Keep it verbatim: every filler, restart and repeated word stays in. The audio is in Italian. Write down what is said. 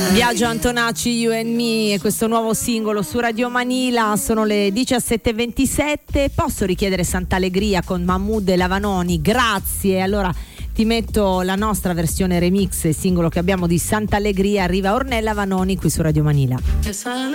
Biagio Antonacci, You and Me, e questo nuovo singolo su Radio Manila. Sono le diciassette e ventisette. Posso richiedere Sant'Allegria con Mahmood e Lavanoni? Grazie. Allora ti metto la nostra versione remix, il singolo che abbiamo di Sant'Allegria. Arriva Ornella Vanoni qui su Radio Manila.